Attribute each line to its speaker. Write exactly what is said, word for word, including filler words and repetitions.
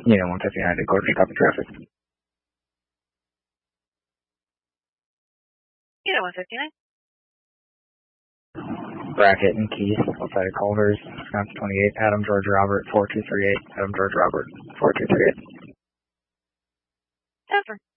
Speaker 1: Unit one fifty-nine to coordinate copy traffic.
Speaker 2: Unit one fifty-nine.
Speaker 1: Bracket and Keith outside of Culver's, Wisconsin twenty-eight, Adam George Robert, four two three eight, Adam George Robert, four two three eight.
Speaker 2: Over.